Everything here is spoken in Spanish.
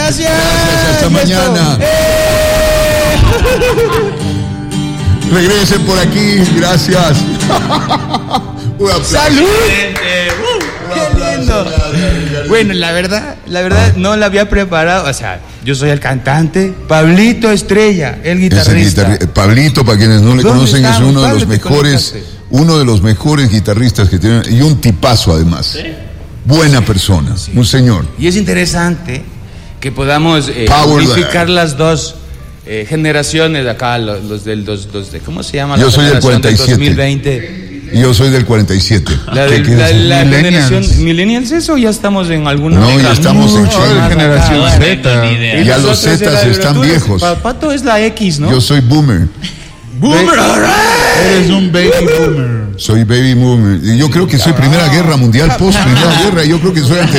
Gracias. Hasta mañana. Regresen por aquí, gracias. Un aplauso. ¡Salud! ¡Qué lindo! Bueno, la verdad, no la había preparado. O sea, yo soy el cantante, Pablito Estrella, el guitarrista. Pablito, para quienes no le conocen, es uno de los Pablo, mejores guitarristas que tienen, y un tipazo además. ¿Sí? Buena persona, sí. Un señor. Y es interesante que podamos unificar las dos generaciones de acá, los de ¿cómo se llama? Yo soy del 47. 2020. Yo soy del 47. La generación millennials, ¿eso? Ya estamos en alguna. No, ya estamos en generación Z. Ya los Zetas están viejos. Pato es la X, ¿no? Yo soy boomer. ¡Boomer! Eres un baby boomer. Soy baby boomer. Y yo creo que soy Primera Guerra Mundial, post Primera Guerra. Yo creo que soy